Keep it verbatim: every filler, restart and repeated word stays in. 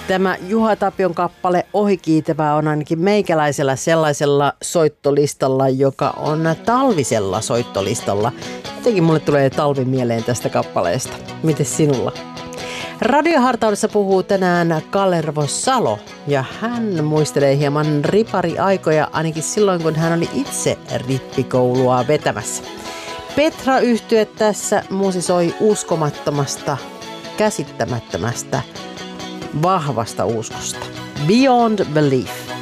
Tämä Juha Tapion kappale Ohikiitävää on ainakin meikäläisellä sellaisella soittolistalla, joka on talvisella soittolistalla. Jotenkin mulle tulee talvi mieleen tästä kappaleesta. Mites sinulla? Radiohartaudessa puhuu tänään Kalervo Salo ja hän muistelee hieman ripari-aikoja ainakin silloin, kun hän oli itse rippikoulua vetämässä. Petra-yhtye tässä musisoi uskomattomasta, käsittämättömästä, vahvasta uskosta. Beyond Belief.